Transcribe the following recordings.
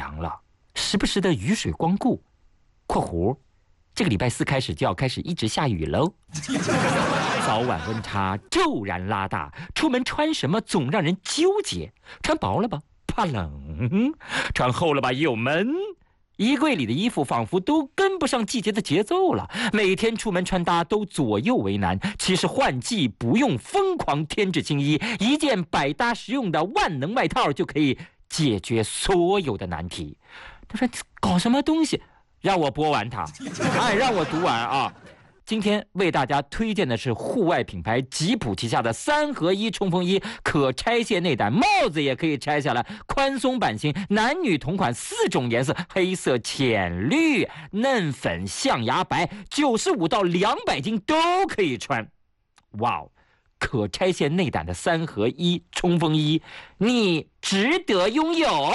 凉了，时不时的雨水光顾（括弧这个礼拜4开始就要开始一直下雨喽）。早晚温差骤然拉大，出门穿什么总让人纠结。穿薄了吧，怕冷；穿厚了吧，又闷。衣柜里的衣服仿佛都跟不上季节的节奏了，每天出门穿搭都左右为难。其实换季不用疯狂添置新衣，一件百搭实用的万能外套就可以解决所有的难题。他说搞什么东西，让我播完它，让我读完啊。今天为大家推荐的是户外品牌吉普旗下的3合1冲锋衣，可拆卸内胆，帽子也可以拆下来，宽松版型，男女同款，4种颜色，黑色、浅绿、嫩粉、象牙白，95到200斤都可以穿。哇哦，可拆卸内胆的3合1冲锋衣，你值得拥有。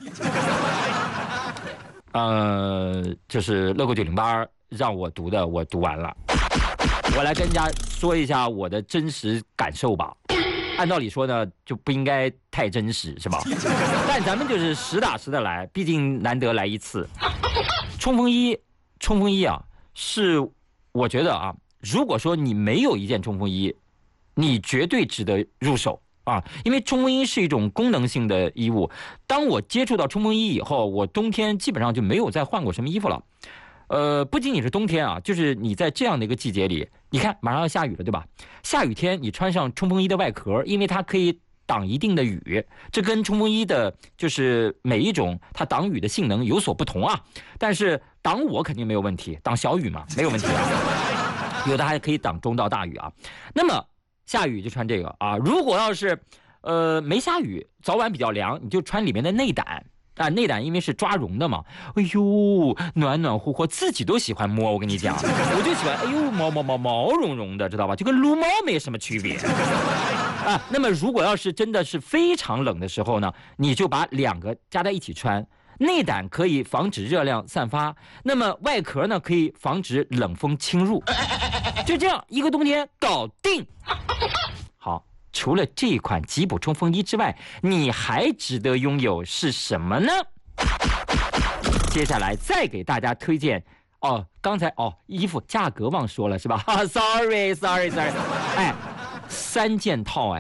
就是乐购908让我读的，我读完了。我来跟大家说一下我的真实感受吧。按道理说呢，就不应该太真实，是吧？但咱们就是实打实的来，毕竟难得来一次。冲锋衣啊，是我觉得啊，如果说你没有一件冲锋衣，你绝对值得入手啊，因为冲锋衣是一种功能性的衣物。当我接触到冲锋衣以后，我冬天基本上就没有再换过什么衣服了。不仅仅是冬天啊，就是你在这样的一个季节里，你看马上要下雨了，对吧？下雨天你穿上冲锋衣的外壳，因为它可以挡一定的雨，这跟冲锋衣的就是每一种它挡雨的性能有所不同啊。但是挡我肯定没有问题，挡小雨嘛没有问题啊，有的还可以挡中到大雨啊。那么下雨就穿这个啊，如果要是没下雨，早晚比较凉，你就穿里面的内胆。内胆因为是抓绒的嘛，哎呦，暖暖和和，自己都喜欢摸。我跟你讲，我就喜欢，哎呦，毛茸茸的，知道吧？就跟撸猫没什么区别啊。那么如果要是真的是非常冷的时候呢，你就把2个加在一起穿。内胆可以防止热量散发，那么外壳呢可以防止冷风侵入，就这样一个冬天搞定。好。除了这款吉普冲锋衣之外，你还值得拥有是什么呢？接下来再给大家推荐刚才衣服价格忘说了是吧？Sorry， 哎，3件套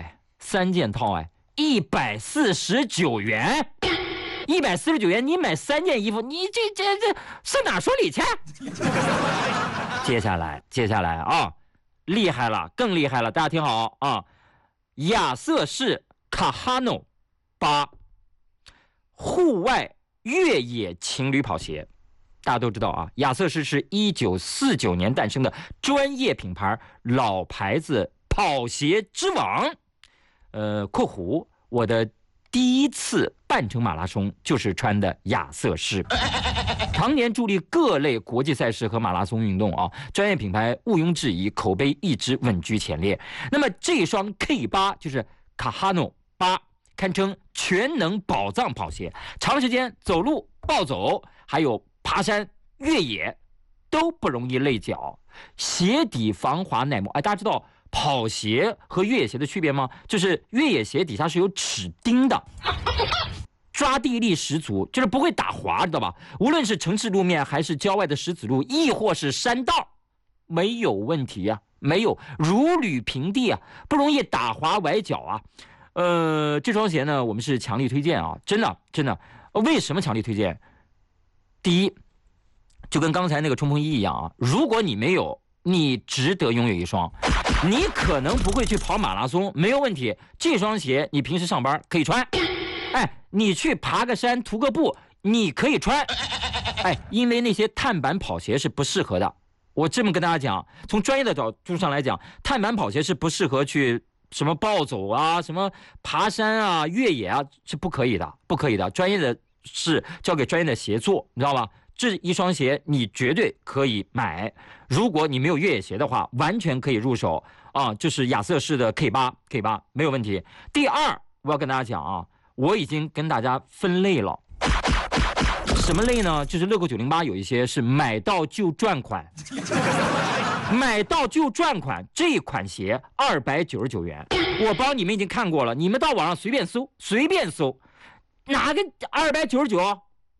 149元，149元你买3件衣服，你这上哪说理去？接下来啊，厉害了，更厉害了，大家听好啊！亚瑟士卡哈诺8户外越野情侣跑鞋。大家都知道啊，亚瑟士是1949年诞生的专业品牌，老牌子跑鞋之王。括弧我的第一次半程马拉松就是穿的亚瑟士，常年助力各类国际赛事和马拉松运动啊，专业品牌毋庸置疑，口碑一直稳居前列。那么这双 K8 就是卡哈诺8，堪称全能宝藏跑鞋，长时间走路、暴走，还有爬山、越野都不容易累脚，鞋底防滑耐磨。大家知道跑鞋和越野鞋的区别吗？就是越野鞋底下是有齿钉的，抓地力十足，就是不会打滑，知道吧？无论是城市路面还是郊外的石子路，亦或是山道，没有问题啊，没有，如履平地啊，不容易打滑崴脚啊。这双鞋呢，我们是强力推荐啊，真的。为什么强力推荐？第一，就跟刚才那个冲锋衣一样啊，如果你没有，你值得拥有一双。你可能不会去跑马拉松，没有问题，这双鞋你平时上班可以穿。你去爬个山、徒个步，你可以穿。因为那些碳板跑鞋是不适合的。我这么跟大家讲，从专业的角度上来讲，碳板跑鞋是不适合去什么暴走啊、什么爬山啊、越野啊，是不可以的。专业的是交给专业的鞋做，你知道吧？这一双鞋你绝对可以买。如果你没有越野鞋的话，完全可以入手啊，就是亚瑟士的 K8 没有问题。第二，我要跟大家讲啊，我已经跟大家分类了。什么类呢？就是乐购908有一些是买到就赚款，买到就赚款，这款鞋299元，我帮你们已经看过了，你们到网上随便搜，哪个299